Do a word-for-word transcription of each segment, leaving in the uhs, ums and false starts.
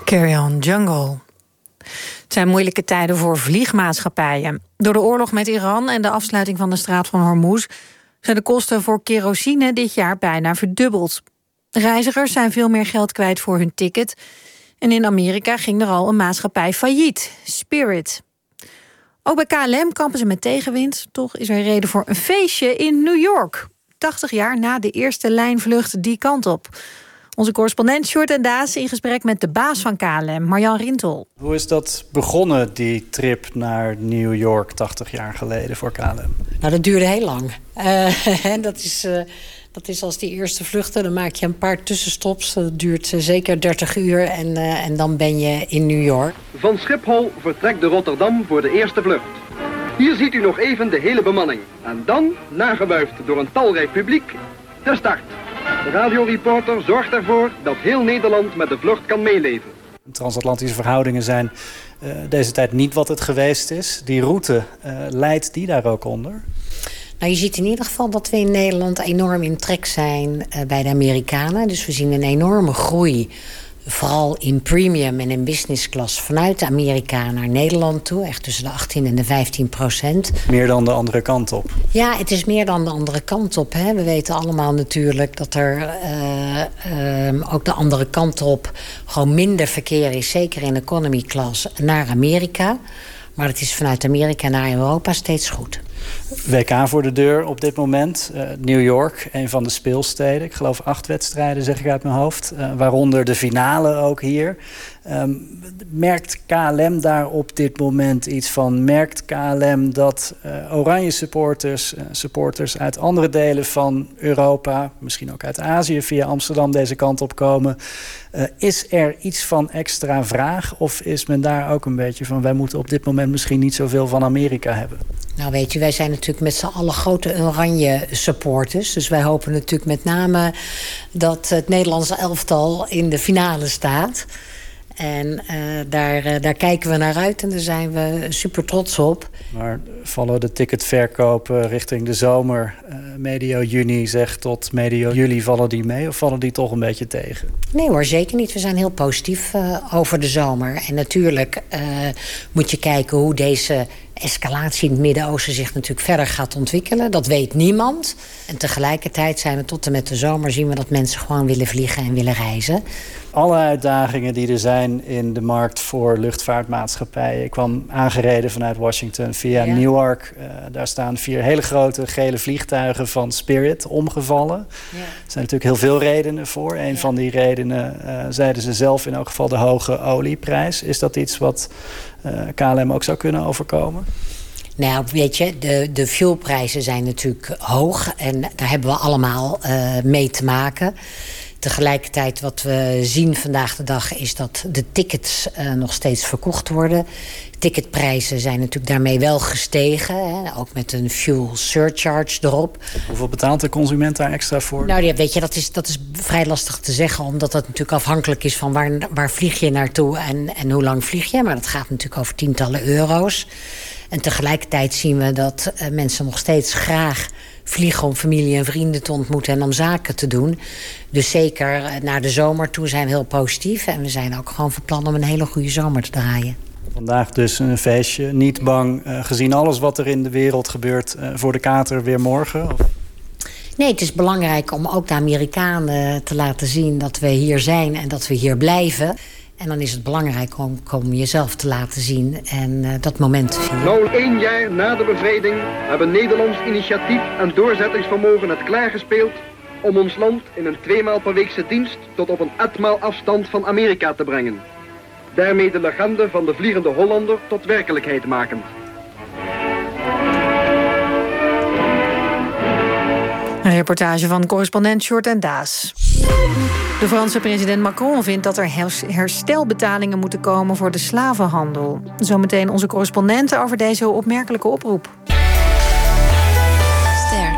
Carry On Jungle. Het zijn moeilijke tijden voor vliegmaatschappijen. Door de oorlog met Iran en de afsluiting van de straat van Hormuz zijn de kosten voor kerosine dit jaar bijna verdubbeld. Reizigers zijn veel meer geld kwijt voor hun ticket. En in Amerika ging er al een maatschappij failliet, Spirit. Ook bij K L M kampen ze met tegenwind. Toch is er reden voor een feestje in New York. tachtig jaar na de eerste lijnvlucht die kant op. Onze correspondent Sjoerd en Daas in gesprek met de baas van K L M, Marjan Rintel. Hoe is dat begonnen, die trip naar New York tachtig jaar geleden voor K L M? Nou, dat duurde heel lang. Uh, dat, is, uh, dat is als die eerste vluchten. Dan maak je een paar tussenstops. Dat duurt uh, zeker dertig uur en, uh, en dan ben je in New York. Van Schiphol vertrekt de Rotterdam voor de eerste vlucht. Hier ziet u nog even de hele bemanning. En dan, nagewuifd door een talrijk publiek, de start. De radioreporter zorgt ervoor dat heel Nederland met de vlucht kan meeleven. Transatlantische verhoudingen zijn uh, deze tijd niet wat het geweest is. Die route, uh, leidt die daar ook onder? Nou, je ziet in ieder geval dat we in Nederland enorm in trek zijn uh, bij de Amerikanen. Dus we zien een enorme groei. Vooral in premium en in business class vanuit Amerika naar Nederland toe. Echt tussen de achttien en de vijftien procent. Meer dan de andere kant op. Ja, het is meer dan de andere kant op. Hè. We weten allemaal natuurlijk dat er uh, uh, ook de andere kant op gewoon minder verkeer is. Zeker in economy class naar Amerika. Maar het is vanuit Amerika naar Europa steeds goed. W K voor de deur op dit moment. Uh, New York, een van de speelsteden. Ik geloof acht wedstrijden, zeg ik uit mijn hoofd. Uh, waaronder de finale ook hier. Um, merkt K L M daar op dit moment iets van? Merkt K L M dat uh, oranje supporters, uh, supporters uit andere delen van Europa, misschien ook uit Azië via Amsterdam deze kant op komen? Uh, is er iets van extra vraag? Of is men daar ook een beetje van, wij moeten op dit moment misschien niet zoveel van Amerika hebben? Nou weet je, wij zijn natuurlijk met z'n allen grote oranje supporters. Dus wij hopen natuurlijk met name dat het Nederlandse elftal in de finale staat. En uh, daar, uh, daar kijken we naar uit en daar zijn we super trots op. Maar vallen de ticketverkopen richting de zomer, uh, medio juni zeg tot medio juli, vallen die mee of vallen die toch een beetje tegen? Nee hoor, zeker niet. We zijn heel positief uh, over de zomer. En natuurlijk uh, moet je kijken hoe deze escalatie in het Midden-Oosten zich natuurlijk verder gaat ontwikkelen. Dat weet niemand. En tegelijkertijd zijn we tot en met de zomer zien we dat mensen gewoon willen vliegen en willen reizen. Alle uitdagingen die er zijn in de markt voor luchtvaartmaatschappijen. Ik kwam aangereden vanuit Washington via ja. Newark. Uh, daar staan vier hele grote gele vliegtuigen van Spirit omgevallen. Ja. Er zijn natuurlijk heel veel redenen voor. Een ja. van die redenen uh, zeiden ze zelf in elk geval de hoge olieprijs. Is dat iets wat uh, K L M ook zou kunnen overkomen? Nou, weet je, de, de fuelprijzen zijn natuurlijk hoog. En daar hebben we allemaal uh, mee te maken. Tegelijkertijd wat we zien vandaag de dag is dat de tickets uh, nog steeds verkocht worden. Ticketprijzen zijn natuurlijk daarmee wel gestegen. Hè, ook met een fuel surcharge erop. Hoeveel betaalt de consument daar extra voor? Nou ja, weet je, dat is, dat is vrij lastig te zeggen. Omdat dat natuurlijk afhankelijk is van waar, waar vlieg je naartoe en, en hoe lang vlieg je. Maar dat gaat natuurlijk over tientallen euro's. En tegelijkertijd zien we dat uh, mensen nog steeds graag vliegen om familie en vrienden te ontmoeten en om zaken te doen. Dus zeker uh, naar de zomer toe zijn we heel positief. En we zijn ook gewoon van plan om een hele goede zomer te draaien. Vandaag dus een feestje. Niet bang, uh, gezien alles wat er in de wereld gebeurt, uh, voor de kater weer morgen? Of? Nee, het is belangrijk om ook de Amerikanen te laten zien dat we hier zijn en dat we hier blijven. En dan is het belangrijk om, om jezelf te laten zien en uh, dat moment te vieren. Nou, één jaar na de bevrijding hebben Nederlands initiatief en doorzettingsvermogen het klaargespeeld om ons land in een tweemaal per weekse dienst tot op een etmaal afstand van Amerika te brengen. Daarmee de legende van de Vliegende Hollander tot werkelijkheid maken. Een reportage van correspondent Sjoerd en Daas. De Franse president Macron vindt dat er herstelbetalingen moeten komen voor de slavenhandel. Zometeen onze correspondenten over deze opmerkelijke oproep. Ster.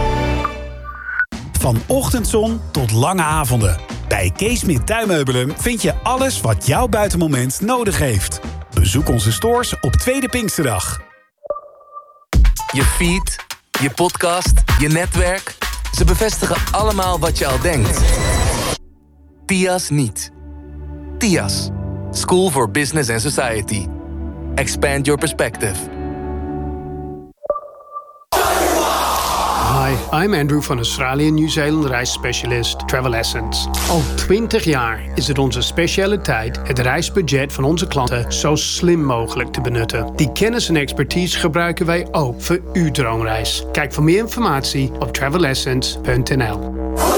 Van ochtendzon tot lange avonden. Bij Kees Smit Tuinmeubelen vind je alles wat jouw buitenmoment nodig heeft. Bezoek onze stores op Tweede Pinksterdag. Je feed, je podcast, je netwerk. Ze bevestigen allemaal wat je al denkt. T I A S niet. T I A S. School for Business and Society. Expand your perspective. Hi, I'm Andrew van Australië New Zealand reisspecialist Travel Essence. Al twintig jaar is het onze specialiteit het reisbudget van onze klanten zo slim mogelijk te benutten. Die kennis en expertise gebruiken wij ook voor uw droomreis. Kijk voor meer informatie op travel essence punt n l.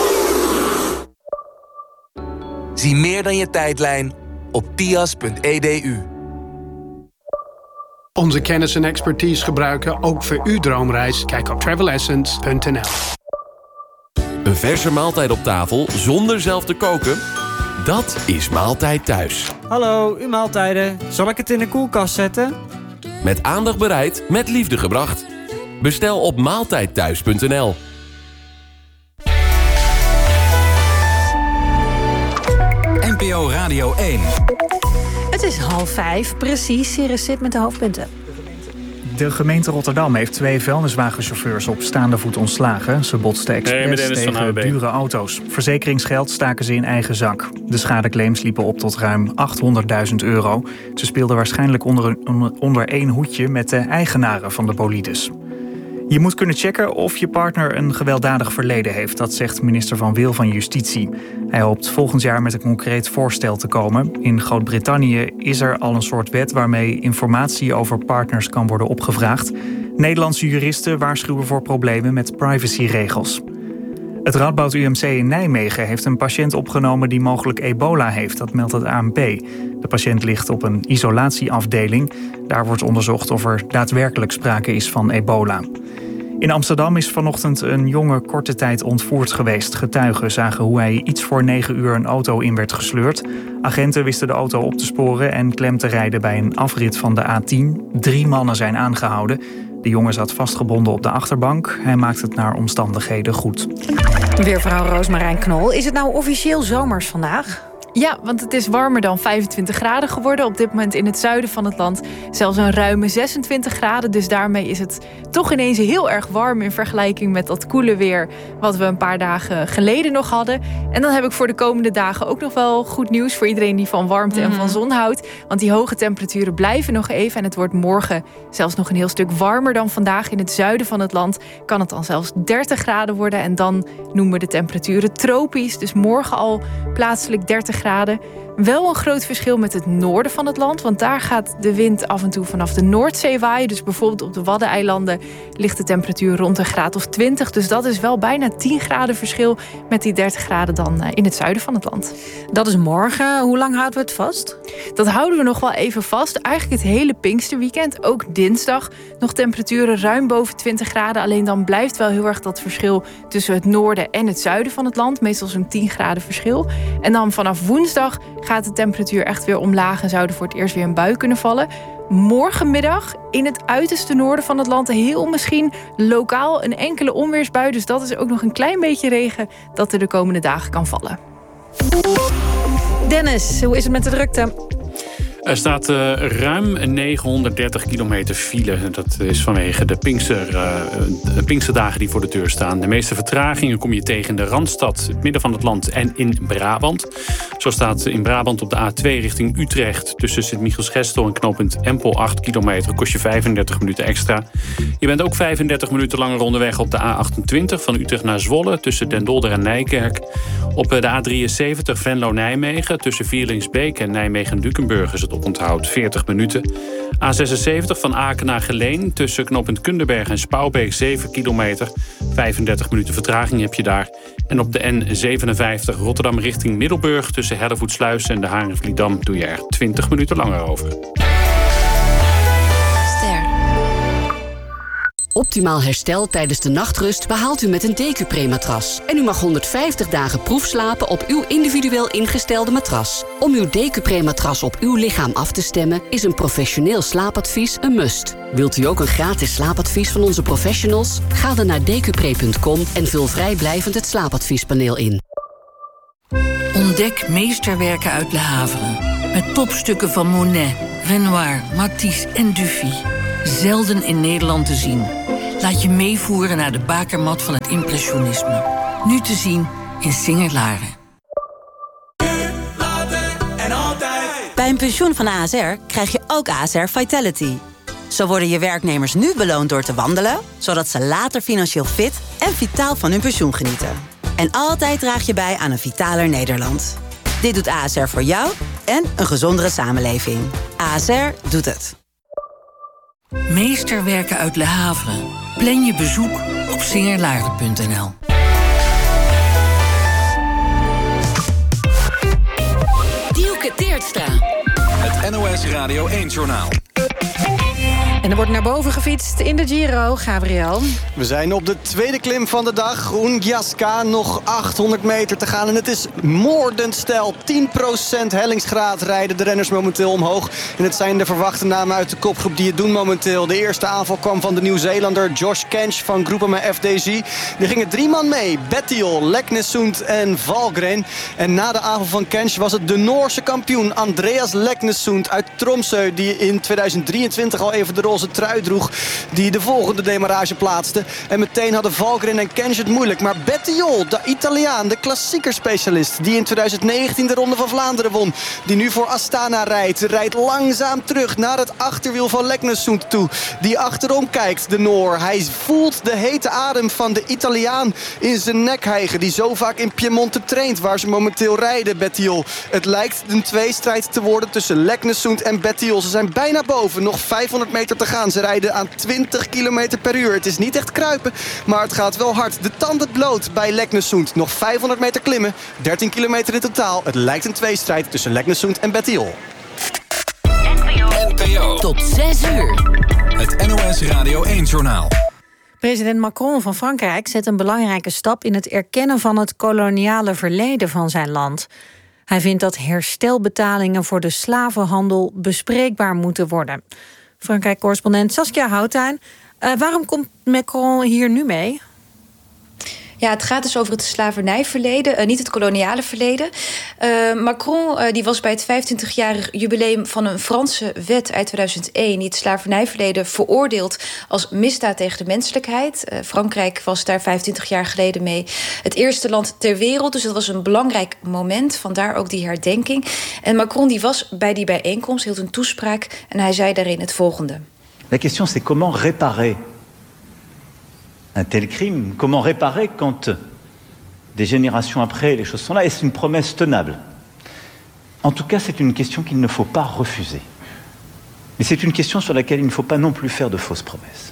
Zie meer dan je tijdlijn op tias punt e d u. Onze kennis en expertise gebruiken ook voor uw droomreis. Kijk op travel essence punt n l. Een verse maaltijd op tafel zonder zelf te koken? Dat is Maaltijd Thuis. Hallo, uw maaltijden. Zal ik het in de koelkast zetten? Met aandacht bereid, met liefde gebracht. Bestel op maaltijdthuis punt n l. N P O Radio één. Het is half vijf, precies. Sirius zit met de hoofdpunten. De gemeente Rotterdam heeft twee vuilniswagenchauffeurs op staande voet ontslagen. Ze botsten expres nee, tegen dure auto's. Verzekeringsgeld staken ze in eigen zak. De schadeclaims liepen op tot ruim achthonderdduizend euro. Ze speelden waarschijnlijk onder, een, onder één hoedje met de eigenaren van de bolides. Je moet kunnen checken of je partner een gewelddadig verleden heeft. Dat zegt minister Van Wil van Justitie. Hij hoopt volgend jaar met een concreet voorstel te komen. In Groot-Brittannië is er al een soort wet waarmee informatie over partners kan worden opgevraagd. Nederlandse juristen waarschuwen voor problemen met privacyregels. Het Radboud U M C in Nijmegen heeft een patiënt opgenomen die mogelijk ebola heeft. Dat meldt het A N P. De patiënt ligt op een isolatieafdeling. Daar wordt onderzocht of er daadwerkelijk sprake is van ebola. In Amsterdam is vanochtend een jongen korte tijd ontvoerd geweest. Getuigen zagen hoe hij iets voor negen uur een auto in werd gesleurd. Agenten wisten de auto op te sporen en klem te rijden bij een afrit van de A tien. Drie mannen zijn aangehouden. De jongen zat vastgebonden op de achterbank. Hij maakt het naar omstandigheden goed. Weervrouw Roosmarijn Knol. Is het nou officieel zomers vandaag? Ja, want het is warmer dan vijfentwintig graden geworden. Op dit moment in het zuiden van het land zelfs een ruime zesentwintig graden. Dus daarmee is het toch ineens heel erg warm in vergelijking met dat koele weer wat we een paar dagen geleden nog hadden. En dan heb ik voor de komende dagen ook nog wel goed nieuws voor iedereen die van warmte en van zon houdt. Want die hoge temperaturen blijven nog even en het wordt morgen zelfs nog een heel stuk warmer dan vandaag. In het zuiden van het land kan het dan zelfs dertig graden worden en dan noemen we de temperaturen tropisch. Dus morgen al plaatselijk dertig graden. Wel een groot verschil met het noorden van het land. Want daar gaat de wind af en toe vanaf de Noordzee waaien. Dus bijvoorbeeld op de Waddeneilanden ligt de temperatuur rond een graad of twintig. Dus dat is wel bijna tien graden verschil met die dertig graden dan in het zuiden van het land. Dat is morgen. Hoe lang houden we het vast? Dat houden we nog wel even vast. Eigenlijk het hele Pinksterweekend. Ook dinsdag nog temperaturen ruim boven twintig graden. Alleen dan blijft wel heel erg dat verschil tussen het noorden en het zuiden van het land. Meestal zo'n tien graden verschil. En dan vanaf woensdag gaat de temperatuur echt weer omlaag en zou er voor het eerst weer een bui kunnen vallen. Morgenmiddag in het uiterste noorden van het land heel misschien lokaal een enkele onweersbui. Dus dat is ook nog een klein beetje regen dat er de komende dagen kan vallen. Dennis, hoe is het met de drukte? Er staat uh, ruim negenhonderddertig kilometer file. Dat is vanwege de Pinkster, uh, de Pinksterdagen die voor de deur staan. De meeste vertragingen kom je tegen in de Randstad, het midden van het land en in Brabant. Zo staat in Brabant op de A twee richting Utrecht tussen Sint-Michielsgestel en knooppunt Empel acht kilometer. Kost je vijfendertig minuten extra. Je bent ook vijfendertig minuten langer onderweg op de A achtentwintig van Utrecht naar Zwolle tussen Den Dolder en Nijkerk. Op de A drieënzeventig Venlo-Nijmegen tussen Vierlingsbeek en Nijmegen-Dukenburg is het oponthoud veertig minuten. A zesenzeventig van Aken naar Geleen tussen knooppunt Kunderberg en Spouwbeek zeven kilometer. vijfendertig minuten vertraging heb je daar. En op de N zevenenvijftig Rotterdam richting Middelburg tussen Hellevoetsluis en de Harenvliedam doe je er twintig minuten langer over. Optimaal herstel tijdens de nachtrust behaalt u met een Decupre-matras. En u mag honderdvijftig dagen proefslapen op uw individueel ingestelde matras. Om uw Decupre-matras op uw lichaam af te stemmen is een professioneel slaapadvies een must. Wilt u ook een gratis slaapadvies van onze professionals? Ga dan naar decupre punt com en vul vrijblijvend het slaapadviespaneel in. Ontdek meesterwerken uit Le Havre. Met topstukken van Monet, Renoir, Matisse en Dufy. Zelden in Nederland te zien. Laat je meevoeren naar de bakermat van het impressionisme. Nu te zien in Singer-Laren. Bij een pensioen van A S R krijg je ook A S R Vitality. Zo worden je werknemers nu beloond door te wandelen, zodat ze later financieel fit en vitaal van hun pensioen genieten. En altijd draag je bij aan een vitaler Nederland. Dit doet A S R voor jou en een gezondere samenleving. A S R doet het. Meesterwerken uit Le Havre. Plan je bezoek op singerlaarden punt n l. Dielke Teertstra. Het N O S Radio één-journaal. En er wordt naar boven gefietst in de Giro, Gabriel. We zijn op de tweede klim van de dag. Ungiasca, nog achthonderd meter te gaan. En het is moordend steil. tien procent hellingsgraad rijden de renners momenteel omhoog. En het zijn de verwachte namen uit de kopgroep die het doen momenteel. De eerste aanval kwam van de Nieuw-Zeelander Josh Kench van Groupama F D Z. Er gingen drie man mee. Bettiol, Leknesund en Valgren. En na de aanval van Kench was het de Noorse kampioen Andreas Leknesund uit Tromsø, die in tweeduizend drieëntwintig al even de roze trui droeg, die de volgende demarrage plaatste. En meteen hadden Valgren en Kench het moeilijk. Maar Bettiol, de Italiaan, de klassiekerspecialist, die in tweeduizend negentien de Ronde van Vlaanderen won, die nu voor Astana rijdt, rijdt langzaam terug naar het achterwiel van Leknesund toe, die achterom kijkt, de Noor. Hij voelt de hete adem van de Italiaan in zijn nek hijgen, die zo vaak in Piemonte traint, waar ze momenteel rijden, Bettiol. Het lijkt een tweestrijd te worden tussen Leknesund en Bettiol. Ze zijn bijna boven, nog vijfhonderd meter te gaan. Ze rijden aan twintig kilometer per uur. Het is niet echt kruipen, maar het gaat wel hard. De tanden bloot bij Leknesund. Nog vijfhonderd meter klimmen, dertien kilometer in totaal. Het lijkt een tweestrijd tussen Leknesund en Bettiol. N P O. Tot zes uur. Het N O S Radio één-journaal. President Macron van Frankrijk zet een belangrijke stap in het erkennen van het koloniale verleden van zijn land. Hij vindt dat herstelbetalingen voor de slavenhandel bespreekbaar moeten worden. Frankrijk-correspondent Saskia Houttuin. Uh, waarom komt Macron hier nu mee? Ja, het gaat dus over het slavernijverleden, uh, niet het koloniale verleden. Uh, Macron uh, die was bij het vijfentwintigjarig jubileum van een Franse wet uit tweeduizend één... die het slavernijverleden veroordeelt als misdaad tegen de menselijkheid. Uh, Frankrijk was daar vijfentwintig jaar geleden mee het eerste land ter wereld. Dus dat was een belangrijk moment, vandaar ook die herdenking. En Macron die was bij die bijeenkomst, hield een toespraak en hij zei daarin het volgende. La question c'est comment réparer un tel crime, comment réparer quand des générations après les choses sont là, est-ce une promesse tenable? En tout cas, c'est une question qu'il ne faut pas refuser. Mais c'est une question sur laquelle il ne faut pas non plus faire de fausses promesses.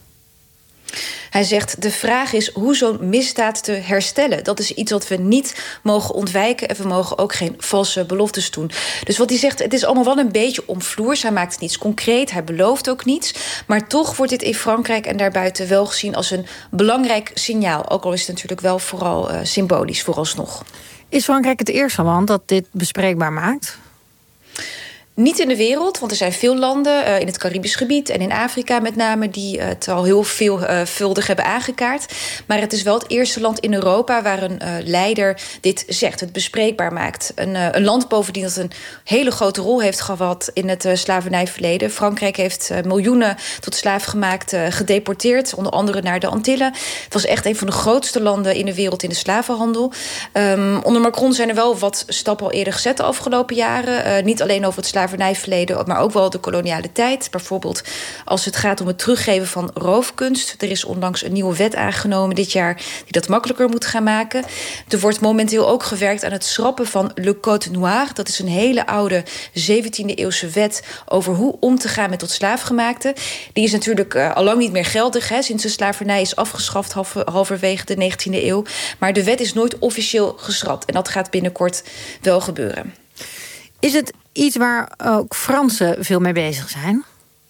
Hij zegt, de vraag is hoe zo'n misdaad te herstellen. Dat is iets wat we niet mogen ontwijken en we mogen ook geen valse beloftes doen. Dus wat hij zegt, het is allemaal wel een beetje omvloers. Hij maakt niets concreet, hij belooft ook niets. Maar toch wordt dit in Frankrijk en daarbuiten wel gezien als een belangrijk signaal. Ook al is het natuurlijk wel vooral uh, symbolisch vooralsnog. Is Frankrijk het eerste land dat dit bespreekbaar maakt? Niet in de wereld, want er zijn veel landen uh, in het Caribisch gebied en in Afrika met name die uh, het al heel veelvuldig uh, hebben aangekaart. Maar het is wel het eerste land in Europa waar een uh, leider dit zegt, het bespreekbaar maakt. Een, uh, een land bovendien dat een hele grote rol heeft gehad in het uh, slavernijverleden. Frankrijk heeft uh, miljoenen tot slaaf gemaakt, uh, gedeporteerd, onder andere naar de Antillen. Het was echt een van de grootste landen in de wereld in de slavenhandel. Um, onder Macron zijn er wel wat stappen al eerder gezet de afgelopen jaren. Uh, niet alleen over het slavernijverleden, slavernijverleden, maar ook wel de koloniale tijd. Bijvoorbeeld als het gaat om het teruggeven van roofkunst. Er is onlangs een nieuwe wet aangenomen dit jaar die dat makkelijker moet gaan maken. Er wordt momenteel ook gewerkt aan het schrappen van Le Code Noir. Dat is een hele oude zeventiende eeuwse wet over hoe om te gaan met tot slaafgemaakten. Die is natuurlijk uh, al lang niet meer geldig, hè, sinds de slavernij is afgeschaft halver, halverwege de negentiende eeuw. Maar de wet is nooit officieel geschrapt en dat gaat binnenkort wel gebeuren. Is het iets waar ook Fransen veel mee bezig zijn?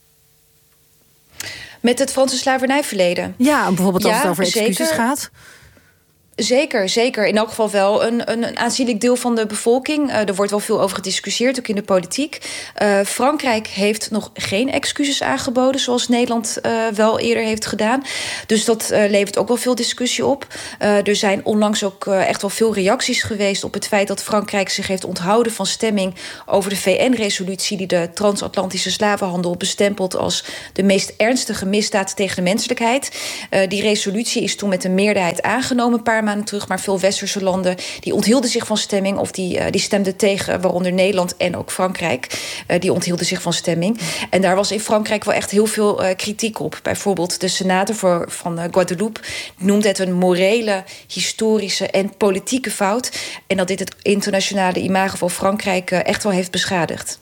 Met het Franse slavernijverleden? Ja, bijvoorbeeld als ja, het over excuses zeker. gaat. Zeker, zeker. In elk geval wel een, een, een aanzienlijk deel van de bevolking. Uh, er wordt wel veel over gediscussieerd, ook in de politiek. Uh, Frankrijk heeft nog geen excuses aangeboden, zoals Nederland uh, wel eerder heeft gedaan. Dus dat uh, levert ook wel veel discussie op. Uh, er zijn onlangs ook uh, echt wel veel reacties geweest op het feit dat Frankrijk zich heeft onthouden van stemming over de V N-resolutie die de transatlantische slavenhandel bestempelt als de meest ernstige misdaad tegen de menselijkheid. Uh, die resolutie is toen met een meerderheid aangenomen een paar maanden maanden terug. Maar veel westerse landen die onthielden zich van stemming of die, uh, die stemden tegen, waaronder Nederland en ook Frankrijk. Uh, die onthielden zich van stemming. En daar was in Frankrijk wel echt heel veel uh, kritiek op. Bijvoorbeeld de senator voor, van uh, Guadeloupe noemde het een morele, historische en politieke fout. En dat dit het internationale imago van Frankrijk uh, echt wel heeft beschadigd.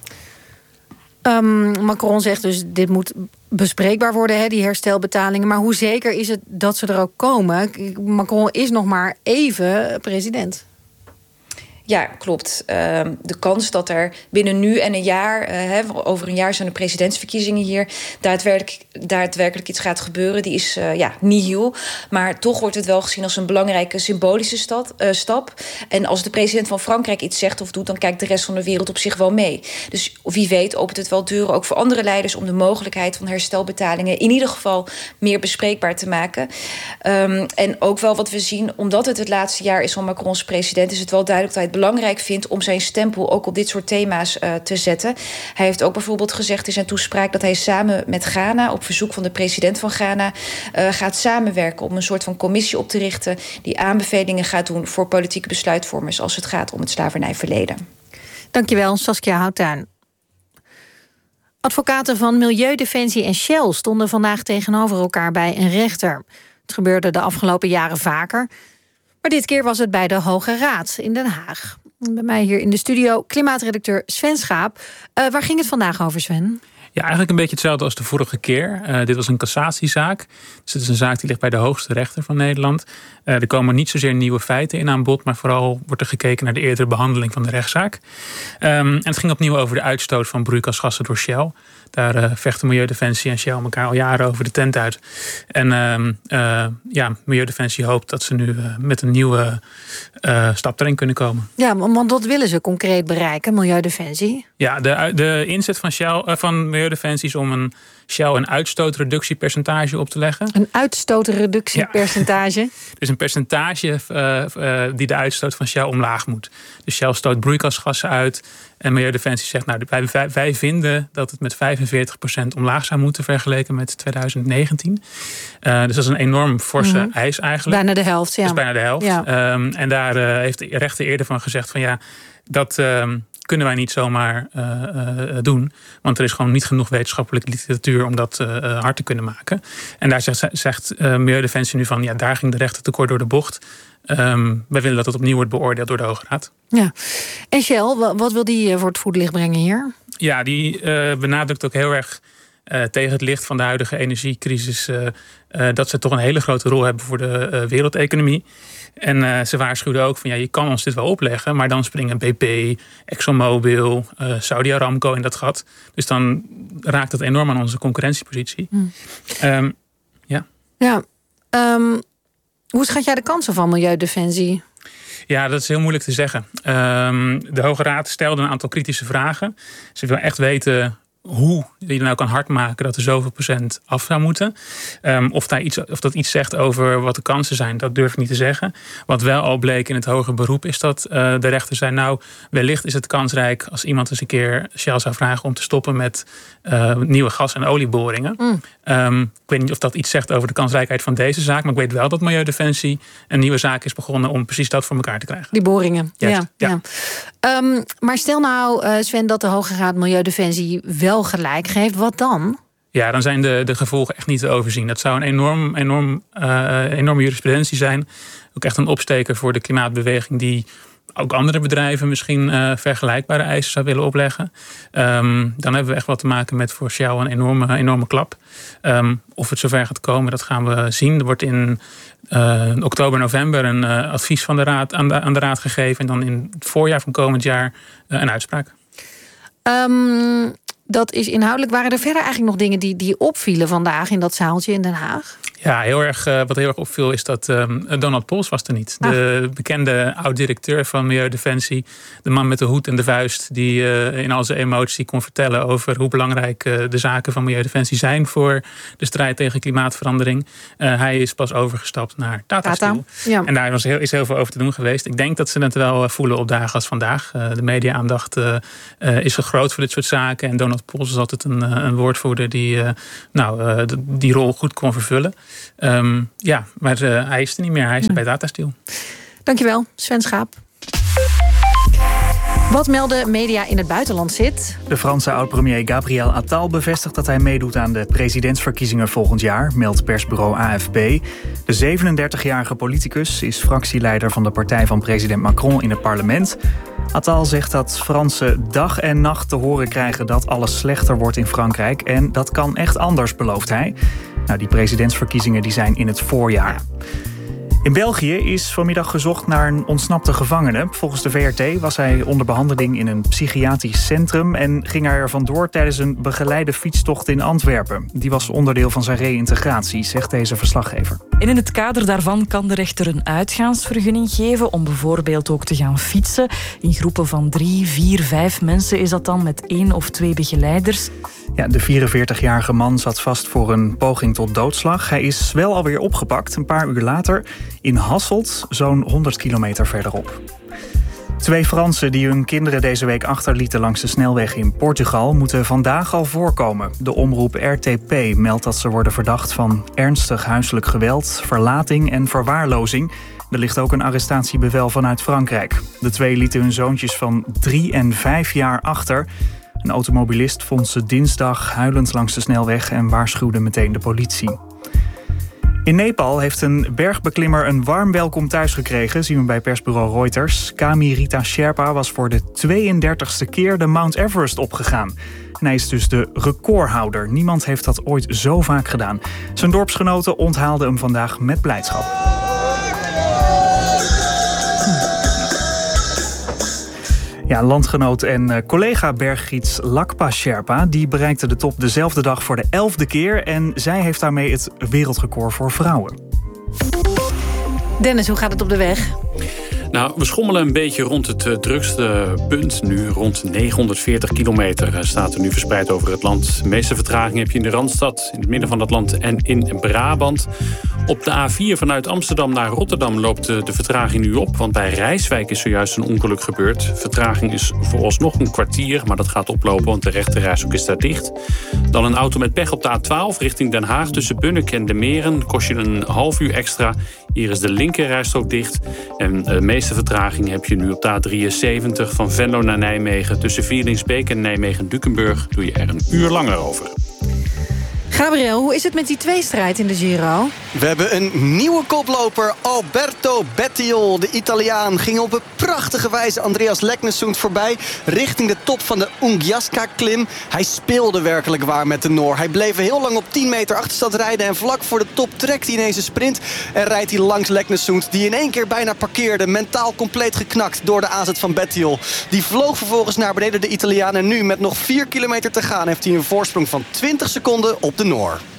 Um, Macron zegt dus, dit moet bespreekbaar worden, hè, die herstelbetalingen. Maar hoe zeker is het dat ze er ook komen? Macron is nog maar even president. Ja, klopt. Uh, de kans dat er binnen nu en een jaar, uh, hè, over een jaar zijn de presidentsverkiezingen hier, daadwerkelijk, daadwerkelijk iets gaat gebeuren, die is uh, ja, nihil. Maar toch wordt het wel gezien als een belangrijke symbolische stad, uh, stap. En als de president van Frankrijk iets zegt of doet, dan kijkt de rest van de wereld op zich wel mee. Dus wie weet opent het wel deuren ook voor andere leiders om de mogelijkheid van herstelbetalingen in ieder geval meer bespreekbaar te maken. Um, en ook wel wat we zien, omdat het het laatste jaar is van Macrons president, is het wel duidelijk dat hij het belangrijk vindt om zijn stempel ook op dit soort thema's uh, te zetten. Hij heeft ook bijvoorbeeld gezegd in zijn toespraak dat hij samen met Ghana, op verzoek van de president van Ghana, uh, gaat samenwerken om een soort van commissie op te richten die aanbevelingen gaat doen voor politieke besluitvormers als het gaat om het slavernijverleden. Dankjewel, Saskia Houttuin. Advocaten van Milieudefensie en Shell stonden vandaag tegenover elkaar bij een rechter. Het gebeurde de afgelopen jaren vaker. Maar dit keer was het bij de Hoge Raad in Den Haag. Bij mij hier in de studio klimaatredacteur Sven Schaap. Uh, waar ging het vandaag over, Sven? Ja, eigenlijk een beetje hetzelfde als de vorige keer. Uh, dit was een cassatiezaak. Dus het is een zaak die ligt bij de hoogste rechter van Nederland. Uh, er komen niet zozeer nieuwe feiten in aan bod, maar vooral wordt er gekeken naar de eerdere behandeling van de rechtszaak. Um, en het ging opnieuw over de uitstoot van broeikasgassen door Shell. Daar uh, vechten Milieudefensie en Shell elkaar al jaren over de tent uit. En uh, uh, ja, Milieudefensie hoopt dat ze nu uh, met een nieuwe uh, stap erin kunnen komen. Ja, want wat willen ze concreet bereiken, Milieudefensie? Ja, de, de inzet van, Shell, uh, van Milieudefensie is om een Shell een uitstootreductiepercentage op te leggen. Een uitstootreductiepercentage? Ja. Dus een percentage uh, uh, die de uitstoot van Shell omlaag moet. Dus Shell stoot broeikasgassen uit. En Milieudefensie zegt, nou, wij, wij vinden dat het met vijfenveertig procent omlaag zou moeten vergeleken met twintig negentien. Uh, dus dat is een enorm forse mm-hmm. eis eigenlijk. Bijna de helft, ja. Dat is bijna de helft. Ja. Um, en daar uh, heeft de rechter eerder van gezegd van ja, dat um, kunnen wij niet zomaar uh, uh, doen. Want er is gewoon niet genoeg wetenschappelijke literatuur om dat uh, uh, hard te kunnen maken. En daar zegt, zegt uh, Milieudefensie nu van ja, daar ging de rechter te kort door de bocht. Um, wij willen dat het opnieuw wordt beoordeeld door de Hoge Raad. Ja. En Shell, wat wil die voor het voetlicht brengen hier? Ja, die uh, benadrukt ook heel erg uh, tegen het licht van de huidige energiecrisis Uh, uh, dat ze toch een hele grote rol hebben voor de uh, wereldeconomie. En uh, ze waarschuwden ook van ja, je kan ons dit wel opleggen, maar dan springen B P, ExxonMobil, uh, Saudi Aramco in dat gat. Dus dan raakt het enorm aan onze concurrentiepositie. Hmm. Um, ja. Ja. Um, hoe schat jij de kansen van Milieudefensie? Ja, dat is heel moeilijk te zeggen. Um, de Hoge Raad stelde een aantal kritische vragen. Ze wil echt weten hoe je nou kan hardmaken dat er zoveel procent af zou moeten. Um, of, daar iets, of dat iets zegt over wat de kansen zijn, dat durf ik niet te zeggen. Wat wel al bleek in het hoger beroep is dat uh, de rechter zei, nou, wellicht is het kansrijk als iemand eens een keer Shell zou vragen om te stoppen met uh, nieuwe gas- en olieboringen. Mm. Um, ik weet niet of dat iets zegt over de kansrijkheid van deze zaak, maar ik weet wel dat Milieudefensie een nieuwe zaak is begonnen om precies dat voor elkaar te krijgen. Die boringen. Juist, ja. ja. ja. Um, maar stel nou, uh, Sven, dat de Hoge Raad Milieudefensie wel gelijk geeft. Wat dan? Ja, dan zijn de, de gevolgen echt niet te overzien. Dat zou een enorm, enorm, uh, enorme jurisprudentie zijn. Ook echt een opsteker voor de klimaatbeweging die ook andere bedrijven misschien uh, vergelijkbare eisen zou willen opleggen. Um, dan hebben we echt wat te maken met voor Shell een enorme, enorme klap. Um, of het zover gaat komen, dat gaan we zien. Er wordt in uh, oktober, november een uh, advies van de raad, aan, de, aan de raad gegeven. En dan in het voorjaar van komend jaar uh, een uitspraak. Um, dat is inhoudelijk. Waren er verder eigenlijk nog dingen die, die opvielen vandaag in dat zaaltje in Den Haag? Ja, heel erg, uh, wat heel erg opviel is dat uh, Donald Pols was er niet. Ah. De bekende oud-directeur van Milieudefensie. De man met de hoed en de vuist die uh, in al zijn emotie kon vertellen over hoe belangrijk uh, de zaken van Milieudefensie zijn voor de strijd tegen klimaatverandering. Uh, hij is pas overgestapt naar Tata Steel. Ja. En daar was heel, is heel veel over te doen geweest. Ik denk dat ze het wel voelen op dagen als vandaag. Uh, de media-aandacht uh, uh, is groot voor dit soort zaken. En Donald Pols is altijd een, een woordvoerder die uh, nou, uh, die rol goed kon vervullen. Um, ja, maar uh, hij is er niet meer. Hij is er bij Tata Steel. Dankjewel, Sven Schaap. Wat melden media in het buitenland zit? De Franse oud-premier Gabriel Attal bevestigt dat hij meedoet aan de presidentsverkiezingen volgend jaar, meldt persbureau A F P. De zevenendertigjarige politicus is fractieleider van de partij van president Macron in het parlement. Attal zegt dat Fransen dag en nacht te horen krijgen dat alles slechter wordt in Frankrijk. En dat kan echt anders, belooft hij. Nou, die presidentsverkiezingen die zijn in het voorjaar. In België is vanmiddag gezocht naar een ontsnapte gevangene. Volgens de V R T was hij onder behandeling in een psychiatrisch centrum en ging hij er vandoor tijdens een begeleide fietstocht in Antwerpen. Die was onderdeel van zijn reïntegratie, zegt deze verslaggever. En in het kader daarvan kan de rechter een uitgaansvergunning geven om bijvoorbeeld ook te gaan fietsen. In groepen van drie, vier, vijf mensen is dat dan met één of twee begeleiders. Ja, de vierenveertigjarige man zat vast voor een poging tot doodslag. Hij is wel alweer opgepakt, een paar uur later, in Hasselt, zo'n honderd kilometer verderop. Twee Fransen die hun kinderen deze week achterlieten langs de snelweg in Portugal moeten vandaag al voorkomen. De omroep R T P meldt dat ze worden verdacht van ernstig huiselijk geweld, verlating en verwaarlozing. Er ligt ook een arrestatiebevel vanuit Frankrijk. De twee lieten hun zoontjes van drie en vijf jaar achter. Een automobilist vond ze dinsdag huilend langs de snelweg en waarschuwde meteen de politie. In Nepal heeft een bergbeklimmer een warm welkom thuis gekregen, zien we bij persbureau Reuters. Kami Rita Sherpa was voor de tweeëndertigste keer de Mount Everest opgegaan. En hij is dus de recordhouder. Niemand heeft dat ooit zo vaak gedaan. Zijn dorpsgenoten onthaalden hem vandaag met blijdschap. Ja, landgenoot en collega berggids Lakpa Sherpa die bereikte de top dezelfde dag voor de elfde keer. En zij heeft daarmee het wereldrecord voor vrouwen. Dennis, hoe gaat het op de weg? Nou, we schommelen een beetje rond het uh, drukste punt nu. Rond negenhonderdveertig kilometer uh, staat er nu verspreid over het land. De meeste vertraging heb je in de Randstad, in het midden van het land en in Brabant. Op de A vier vanuit Amsterdam naar Rotterdam loopt de, de vertraging nu op. Want bij Rijswijk is zojuist een ongeluk gebeurd. Vertraging is vooralsnog een kwartier, maar dat gaat oplopen, want de rechterrijstrook is daar dicht. Dan een auto met pech op de A twaalf richting Den Haag. Tussen Bunnik en de Meren kost je een half uur extra. Hier is de linkerrijstrook dicht. En de meeste vertraging heb je nu op de A drieënzeventig van Venlo naar Nijmegen. Tussen Vierlingsbeek en Nijmegen-Dukenburg doe je er een uur langer over. Gabriel, hoe is het met die tweestrijd in de Giro? We hebben een nieuwe koploper, Alberto Bettiol. De Italiaan ging op een prachtige wijze Andreas Leknesund voorbij richting de top van de Ungiasca-klim. Hij speelde werkelijk waar met de Noor. Hij bleef heel lang op tien meter achterstand rijden en vlak voor de top trekt hij ineens een sprint en rijdt hij langs Leknesund, die in één keer bijna parkeerde. Mentaal compleet geknakt door de aanzet van Bettiol. Die vloog vervolgens naar beneden, de Italiaan, en nu met nog vier kilometer te gaan heeft hij een voorsprong van twintig seconden op de Noor.